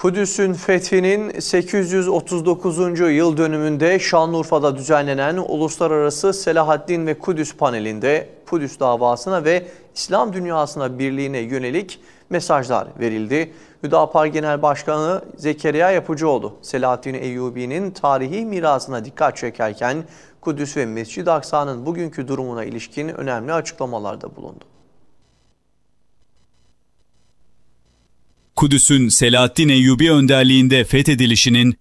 Kudüs'ün fethinin 839. yıl dönümünde Şanlıurfa'da düzenlenen Uluslararası Selahaddin ve Kudüs panelinde Kudüs davasına ve İslam dünyasına birliğine yönelik mesajlar verildi. Hüdapar Genel Başkanı Zekeriya Yapıcıoğlu, Selahaddin Eyyubi'nin tarihi mirasına dikkat çekerken Kudüs ve Mescid-i Aksa'nın bugünkü durumuna ilişkin önemli açıklamalarda bulundu. Kudüs'ün Selahaddin Eyyubi önderliğinde fethedilişinin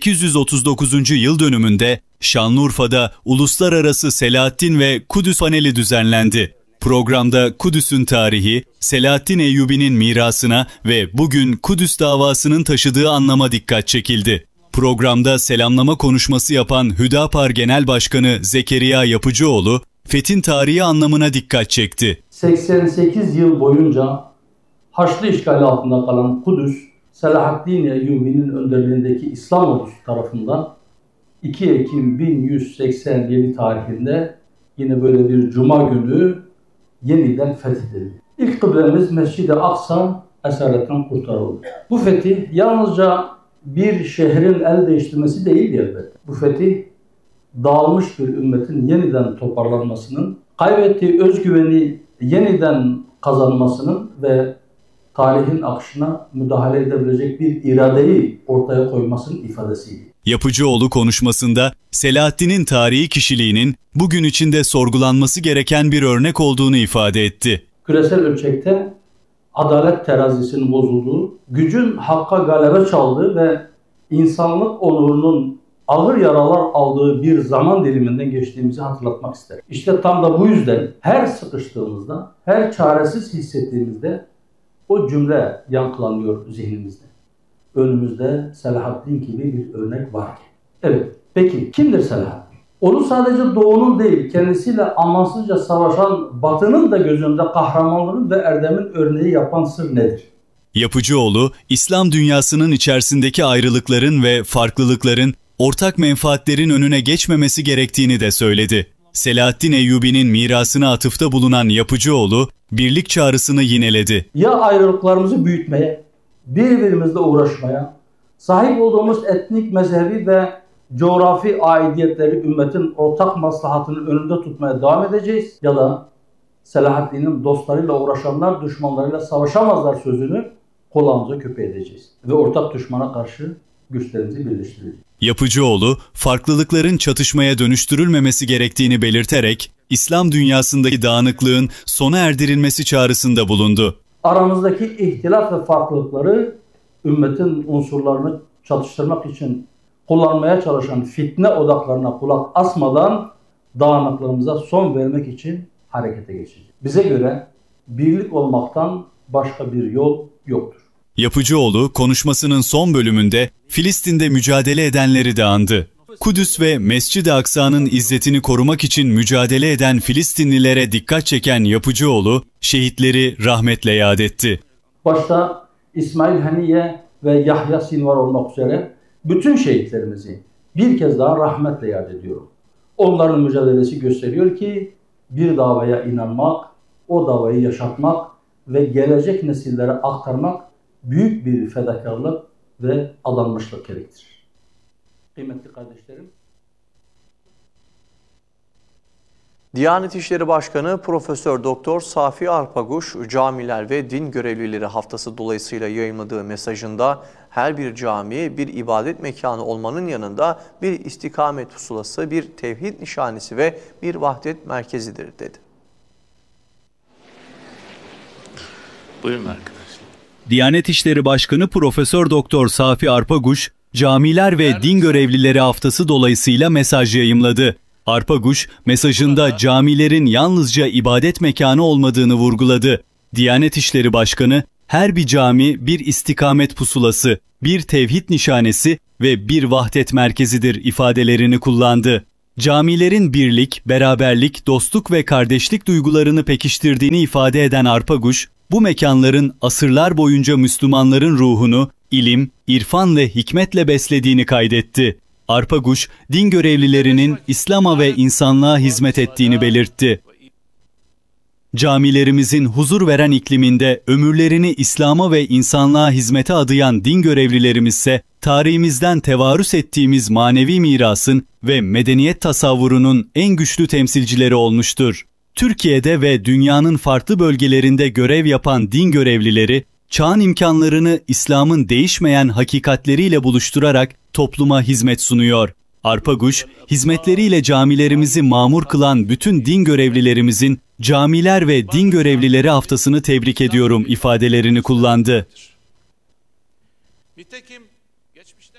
839. yıl dönümünde Şanlıurfa'da Uluslararası Selahaddin ve Kudüs paneli düzenlendi. Programda Kudüs'ün tarihi, Selahaddin Eyyubi'nin mirasına ve bugün Kudüs davasının taşıdığı anlama dikkat çekildi. Programda selamlama konuşması yapan Hüdapar Genel Başkanı Zekeriya Yapıcıoğlu, fethin tarihi anlamına dikkat çekti. 88 yıl boyunca Haçlı işgali altında kalan Kudüs, Selahaddin Eyyubi'nin önderliğindeki İslam ordusu tarafından 2 Ekim 1187 tarihinde yine böyle bir cuma günü yeniden fethedildi. İlk kıblemiz Mescid-i Aksa esaretten kurtarıldı. Bu fetih yalnızca bir şehrin el değiştirmesi değil elbette. Bu fetih dağılmış bir ümmetin yeniden toparlanmasının, kaybettiği özgüveni yeniden kazanmasının ve tarihin akışına müdahale edebilecek bir iradeyi ortaya koymasının ifadesiydi. Yapıcıoğlu konuşmasında Selahaddin'in tarihi kişiliğinin bugün içinde sorgulanması gereken bir örnek olduğunu ifade etti. Küresel ölçekte adalet terazisinin bozulduğu, gücün hakka galebe çaldığı ve insanlık onurunun ağır yaralar aldığı bir zaman diliminden geçtiğimizi hatırlatmak isterim. İşte tam da bu yüzden her sıkıştığımızda, her çaresiz hissettiğimizde o cümle yankılanıyor zihnimizde. Önümüzde Selahaddin gibi bir örnek var. Evet, peki kimdir Selahaddin? Onu sadece Doğu'nun değil, kendisiyle amansızca savaşan Batı'nın da gözünde kahramanlığın ve erdemin örneği yapan sır nedir? Yapıcıoğlu, İslam dünyasının içerisindeki ayrılıkların ve farklılıkların ortak menfaatlerin önüne geçmemesi gerektiğini de söyledi. Selahaddin Eyyubi'nin mirasına atıfta bulunan Yapıcıoğlu, birlik çağrısını yineledi. Ya ayrılıklarımızı büyütmeye, birbirimizle uğraşmaya, sahip olduğumuz etnik, mezhebi ve coğrafi aidiyetleri ümmetin ortak maslahatının önünde tutmaya devam edeceğiz ya da Selahaddin'in dostlarıyla uğraşanlar düşmanlarıyla savaşamazlar sözünü kulağımıza küpe edeceğiz ve ortak düşmana karşı güçlerimizi birleştireceğiz. Yapıcıoğlu, farklılıkların çatışmaya dönüştürülmemesi gerektiğini belirterek, İslam dünyasındaki dağınıklığın sona erdirilmesi çağrısında bulundu. Aramızdaki ihtilaf ve farklılıkları ümmetin unsurlarını çatıştırmak için kullanmaya çalışan fitne odaklarına kulak asmadan dağınıklığımıza son vermek için harekete geçeceğiz. Bize göre birlik olmaktan başka bir yol yoktur. Yapıcıoğlu konuşmasının son bölümünde Filistin'de mücadele edenleri de andı. Kudüs ve Mescid-i Aksa'nın izzetini korumak için mücadele eden Filistinlilere dikkat çeken Yapıcıoğlu, şehitleri rahmetle yad etti. Başta İsmail Haniye ve Yahya Sinvar olmak üzere bütün şehitlerimizi bir kez daha rahmetle yad ediyorum. Onların mücadelesi gösteriyor ki bir davaya inanmak, o davayı yaşatmak ve gelecek nesillere aktarmak büyük bir fedakarlık ve adanmışlık gerektirir. Kıymetli kardeşlerim. Diyanet İşleri Başkanı Profesör Doktor Safi Arpaguş, Camiler ve Din Görevlileri Haftası dolayısıyla yayımladığı mesajında her bir cami bir ibadet mekanı olmanın yanında bir istikamet pusulası, bir tevhid nişanesi ve bir vahdet merkezidir dedi. Buyurun arkadaşlar. Diyanet İşleri Başkanı Profesör Doktor Safi Arpaguş, Camiler ve Din Görevlileri Haftası dolayısıyla mesaj yayımladı. Arpaguş, mesajında camilerin yalnızca ibadet mekanı olmadığını vurguladı. Diyanet İşleri Başkanı, her bir cami bir istikamet pusulası, bir tevhid nişanesi ve bir vahdet merkezidir ifadelerini kullandı. Camilerin birlik, beraberlik, dostluk ve kardeşlik duygularını pekiştirdiğini ifade eden Arpaguş, bu mekanların asırlar boyunca Müslümanların ruhunu ilim, irfan ve hikmetle beslediğini kaydetti. Arpaguş, din görevlilerinin İslam'a ve insanlığa hizmet ettiğini belirtti. Camilerimizin huzur veren ikliminde ömürlerini İslam'a ve insanlığa hizmete adayan din görevlilerimizse tarihimizden tevarüs ettiğimiz manevi mirasın ve medeniyet tasavvurunun en güçlü temsilcileri olmuştur. Türkiye'de ve dünyanın farklı bölgelerinde görev yapan din görevlileri, çağın imkanlarını İslam'ın değişmeyen hakikatleriyle buluşturarak topluma hizmet sunuyor. Arpaguş, hizmetleriyle camilerimizi mamur kılan bütün din görevlilerimizin Camiler ve Din Görevlileri Haftasını tebrik ediyorum ifadelerini kullandı. Nitekim geçmişten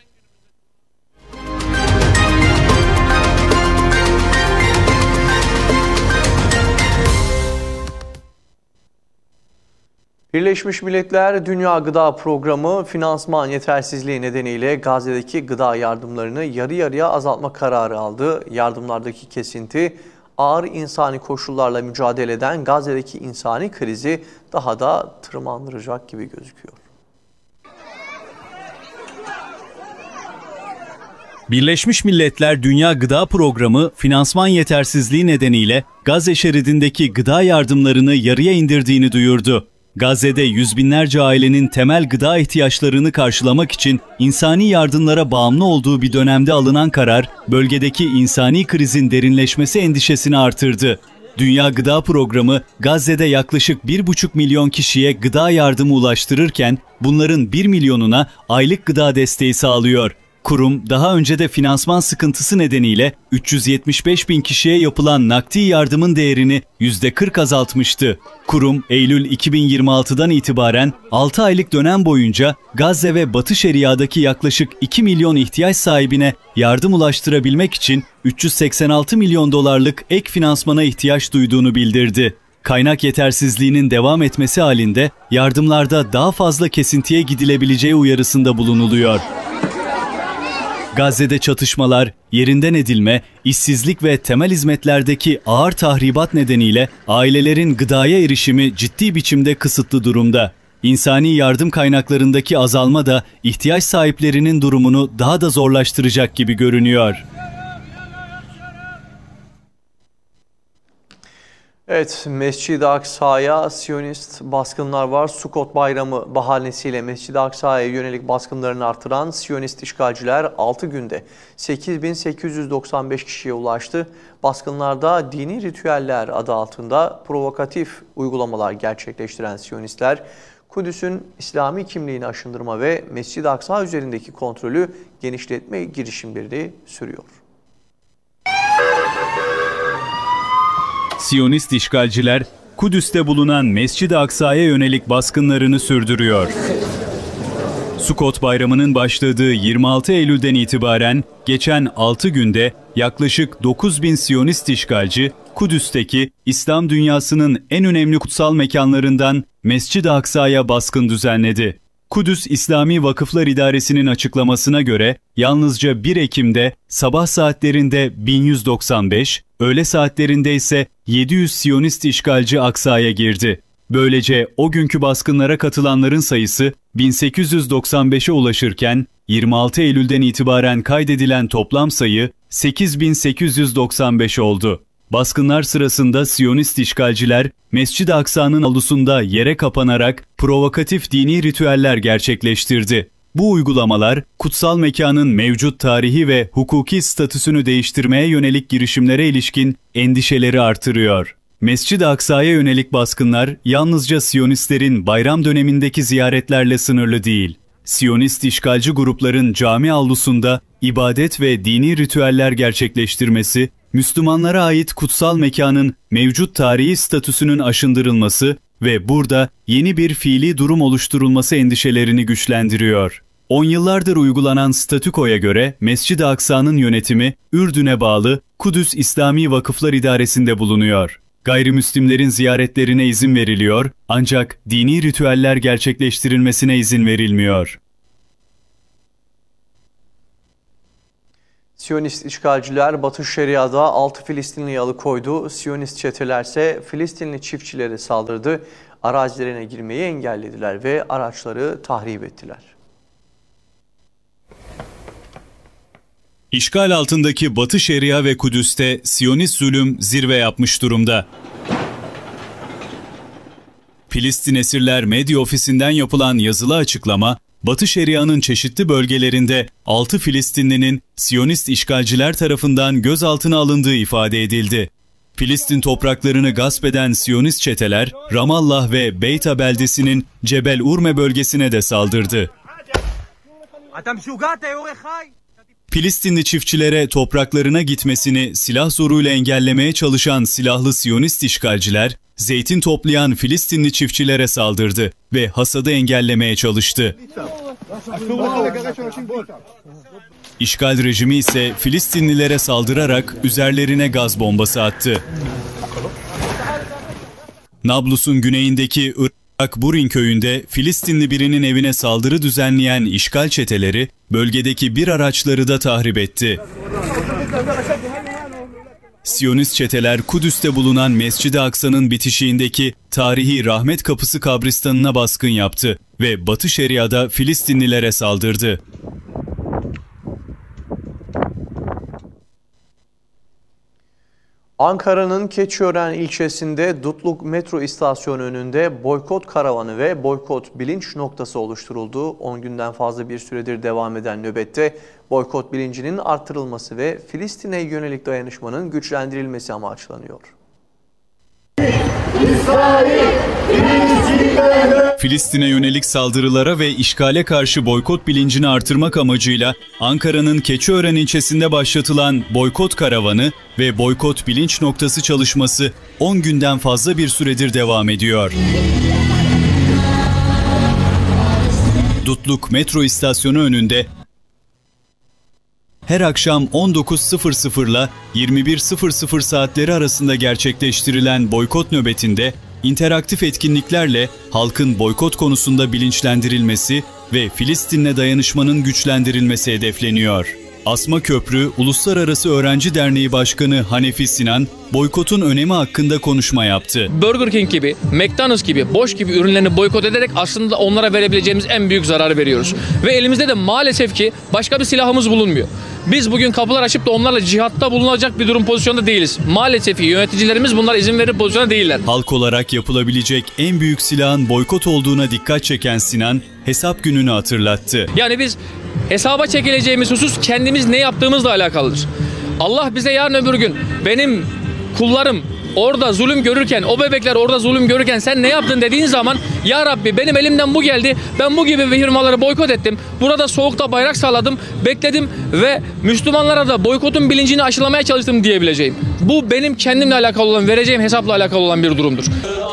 Birleşmiş Milletler Dünya Gıda Programı finansman yetersizliği nedeniyle Gazze'deki gıda yardımlarını yarı yarıya azaltma kararı aldı. Yardımlardaki kesinti ağır insani koşullarla mücadele eden Gazze'deki insani krizi daha da tırmandıracak gibi gözüküyor. Birleşmiş Milletler Dünya Gıda Programı finansman yetersizliği nedeniyle Gazze şeridindeki gıda yardımlarını yarıya indirdiğini duyurdu. Gazze'de yüz binlerce ailenin temel gıda ihtiyaçlarını karşılamak için insani yardımlara bağımlı olduğu bir dönemde alınan karar, bölgedeki insani krizin derinleşmesi endişesini artırdı. Dünya Gıda Programı, Gazze'de yaklaşık 1,5 milyon kişiye gıda yardımı ulaştırırken, bunların 1 milyonuna aylık gıda desteği sağlıyor. Kurum, daha önce de finansman sıkıntısı nedeniyle 375 bin kişiye yapılan nakdi yardımın değerini %40 azaltmıştı. Kurum, Eylül 2026'dan itibaren 6 aylık dönem boyunca Gazze ve Batı Şeria'daki yaklaşık 2 milyon ihtiyaç sahibine yardım ulaştırabilmek için 386 milyon dolarlık ek finansmana ihtiyaç duyduğunu bildirdi. Kaynak yetersizliğinin devam etmesi halinde yardımlarda daha fazla kesintiye gidilebileceği uyarısında bulunuluyor. Gazze'de çatışmalar, yerinden edilme, işsizlik ve temel hizmetlerdeki ağır tahribat nedeniyle ailelerin gıdaya erişimi ciddi biçimde kısıtlı durumda. İnsani yardım kaynaklarındaki azalma da ihtiyaç sahiplerinin durumunu daha da zorlaştıracak gibi görünüyor. Evet, Mescid-i Aksa'ya Siyonist baskınlar var. Sukkot Bayramı bahanesiyle Mescid-i Aksa'ya yönelik baskınlarını artıran Siyonist işgalciler 6 günde 8.895 kişiye ulaştı. Baskınlarda dini ritüeller adı altında provokatif uygulamalar gerçekleştiren Siyonistler, Kudüs'ün İslami kimliğini aşındırma ve Mescid-i Aksa üzerindeki kontrolü genişletme girişimlerini sürüyor. Siyonist işgalciler, Kudüs'te bulunan Mescid-i Aksa'ya yönelik baskınlarını sürdürüyor. Sukkot Bayramı'nın başladığı 26 Eylül'den itibaren geçen 6 günde yaklaşık 9.000 Siyonist işgalci, Kudüs'teki İslam dünyasının en önemli kutsal mekanlarından Mescid-i Aksa'ya baskın düzenledi. Kudüs İslami Vakıflar İdaresi'nin açıklamasına göre yalnızca 1 Ekim'de sabah saatlerinde 1195, öğle saatlerinde ise 700 Siyonist işgalci Aksa'ya girdi. Böylece o günkü baskınlara katılanların sayısı 1895'e ulaşırken 26 Eylül'den itibaren kaydedilen toplam sayı 8895 oldu. Baskınlar sırasında Siyonist işgalciler Mescid-i Aksa'nın avlusunda yere kapanarak provokatif dini ritüeller gerçekleştirdi. Bu uygulamalar kutsal mekanın mevcut tarihi ve hukuki statüsünü değiştirmeye yönelik girişimlere ilişkin endişeleri artırıyor. Mescid-i Aksa'ya yönelik baskınlar yalnızca Siyonistlerin bayram dönemindeki ziyaretlerle sınırlı değil. Siyonist işgalci grupların cami avlusunda ibadet ve dini ritüeller gerçekleştirmesi, Müslümanlara ait kutsal mekanın mevcut tarihi statüsünün aşındırılması ve burada yeni bir fiili durum oluşturulması endişelerini güçlendiriyor. 10 yıllardır uygulanan statükoya göre Mescid-i Aksa'nın yönetimi Ürdün'e bağlı Kudüs İslami Vakıflar İdaresi'nde bulunuyor. Gayrimüslimlerin ziyaretlerine izin veriliyor ancak dini ritüeller gerçekleştirilmesine izin verilmiyor. Siyonist işgalciler Batı Şeria'da 6 Filistinli'yi alıkoydu. Siyonist çetelerse Filistinli çiftçileri saldırdı. Arazilerine girmeyi engellediler ve araçları tahrip ettiler. İşgal altındaki Batı Şeria ve Kudüs'te Siyonist zulüm zirve yapmış durumda. Filistin Esirler Medya Ofisi'nden yapılan yazılı açıklama, Batı Şeria'nın çeşitli bölgelerinde 6 Filistinlinin Siyonist işgalciler tarafından gözaltına alındığı ifade edildi. Filistin topraklarını gasp eden Siyonist çeteler, Ramallah ve Beyta beldesinin Cebel Urme bölgesine de saldırdı. Filistinli çiftçilere topraklarına gitmesini silah zoruyla engellemeye çalışan silahlı Siyonist işgalciler, zeytin toplayan Filistinli çiftçilere saldırdı ve hasadı engellemeye çalıştı. İşgal rejimi ise Filistinlilere saldırarak üzerlerine gaz bombası attı. Nablus'un güneyindeki Irak Burin köyünde Filistinli birinin evine saldırı düzenleyen işgal çeteleri bölgedeki bir araçları da tahrip etti. Siyonist çeteler Kudüs'te bulunan Mescid-i Aksa'nın bitişiğindeki tarihi Rahmet Kapısı kabristanına baskın yaptı ve Batı Şeria'da Filistinlilere saldırdı. Ankara'nın Keçiören ilçesinde Dutluk metro istasyonu önünde boykot karavanı ve boykot bilinç noktası oluşturuldu. 10 günden fazla bir süredir devam eden nöbette boykot bilincinin artırılması ve Filistin'e yönelik dayanışmanın güçlendirilmesi amaçlanıyor. Filistin'e yönelik saldırılara ve işgale karşı boykot bilincini artırmak amacıyla Ankara'nın Keçiören ilçesinde başlatılan boykot karavanı ve boykot bilinç noktası çalışması 10 günden fazla bir süredir devam ediyor. Dutluk metro istasyonu önünde her akşam 19.00 ile 21.00 saatleri arasında gerçekleştirilen boykot nöbetinde interaktif etkinliklerle halkın boykot konusunda bilinçlendirilmesi ve Filistin'le dayanışmanın güçlendirilmesi hedefleniyor. Asma Köprü Uluslararası Öğrenci Derneği Başkanı Hanefi Sinan, boykotun önemi hakkında konuşma yaptı. Burger King gibi, McDonald's gibi, Bosch gibi ürünlerini boykot ederek aslında onlara verebileceğimiz en büyük zararı veriyoruz. Ve elimizde de maalesef ki başka bir silahımız bulunmuyor. Biz bugün kapılar açıp da onlarla cihatta bulunacak bir durum pozisyonda değiliz. Maalesef ki yöneticilerimiz bunlara izin verir pozisyonda değiller. Halk olarak yapılabilecek en büyük silahın boykot olduğuna dikkat çeken Sinan, hesap gününü hatırlattı. Yani biz hesaba çekileceğimiz husus kendimiz ne yaptığımızla alakalıdır. Allah bize yarın öbür gün benim kullarım orada zulüm görürken, o bebekler orada zulüm görürken sen ne yaptın dediğin zaman ya Rabbi benim elimden bu geldi, ben bu gibi firmaları boykot ettim, burada soğukta bayrak salladım, bekledim ve Müslümanlara da boykotun bilincini aşılamaya çalıştım diyebileceğim. Bu benim kendimle alakalı olan, vereceğim hesapla alakalı olan bir durumdur.